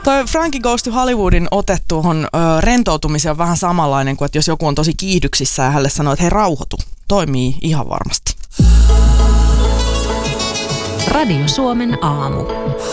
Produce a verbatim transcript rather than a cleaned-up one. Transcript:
Toi Frankie Goes to Hollywoodin ote tuohon ö, rentoutumiseen on vähän samanlainen kuin, että jos joku on tosi kiihdyksissä ja hänelle sanoo, että hei rauhoitu, toimii ihan varmasti. Radio Suomen aamu.